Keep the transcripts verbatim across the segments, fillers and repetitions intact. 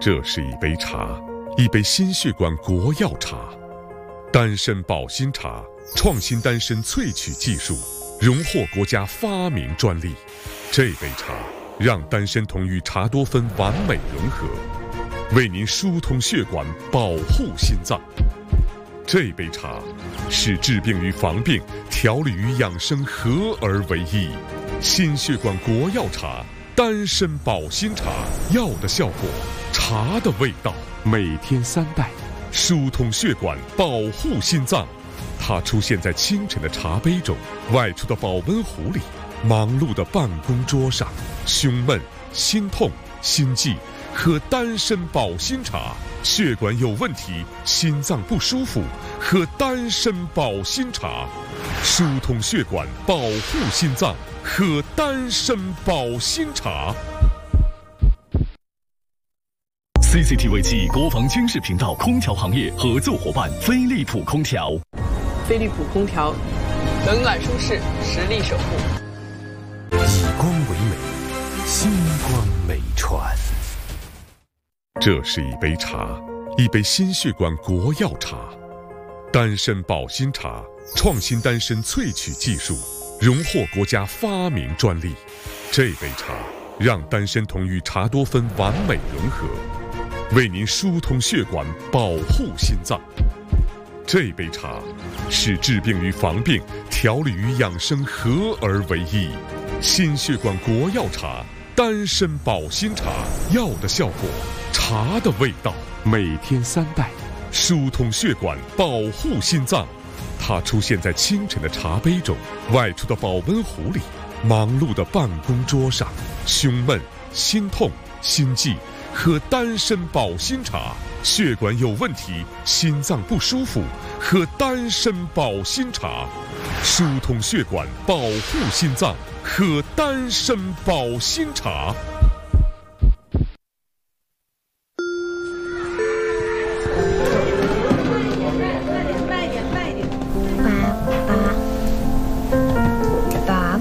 这是一杯茶，一杯心血管国药茶，丹参保心茶，创新丹参萃取技术，荣获国家发明专利。这杯茶让丹参酮与茶多酚完美融合，为您疏通血管，保护心脏。这杯茶是治病与防病、调理与养生合而为一。心血管国药茶，丹参保心茶，药的效果，茶的味道，每天三袋，疏通血管，保护心脏。它出现在清晨的茶杯中，外出的保温壶里，忙碌的办公桌上。胸闷、心痛、心悸，喝丹参保心茶；血管有问题、心脏不舒服，喝丹参保心茶。疏通血管，保护心脏，喝丹参保心茶。 C C T V 暨国防军事频道空调行业合作伙伴飞利浦空调。 飞利浦空调，冷暖舒适，实力守护。 以光为美，星光美传。 这是一杯茶，一杯心血管国药茶，丹参保心茶，创新丹参萃取技术，荣获国家发明专利。这杯茶让丹参酮与茶多酚完美融合，为您疏通血管，保护心脏。这杯茶是治病与防病、调理与养生合而为一。心血管国药茶，丹参保心茶，药的效果，茶的味道，每天三袋，疏通血管，保护心脏。它出现在清晨的茶杯中，外出的保温壶里，忙碌的办公桌上。胸闷、心痛、心悸，喝丹参保心茶；血管有问题、心脏不舒服，喝丹参保心茶。疏通血管，保护心脏，喝丹参保心茶。 慢一点，慢一点。爸爸，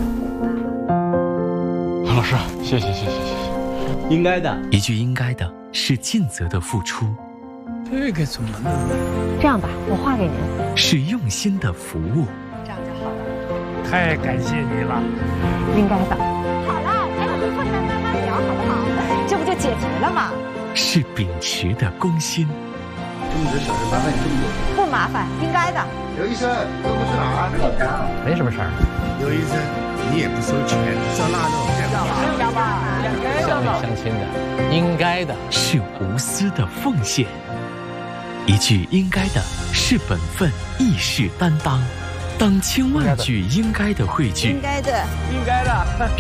爸。 老师，谢谢谢谢谢谢。应该的， 一句应该的是尽责的付出， 这个怎么弄？ 这样吧，我画给您。 是用心的服务。 这样就好了。 太感谢你了。 应该的。好了，还有你后面慢慢聊，好不好？这不就解决了吗？ 是秉持的公心。 这么多小事麻烦你这么多。 不麻烦，应该的。 刘医生，这不是哪儿？ 没什么事儿。 刘医生，你也不收钱，照那弄。 要吧，相亲相亲的，应该的。 是无私的奉献。一句应该的是本分，亦是担当。当千万句应该的汇聚， 应该的， 应该的。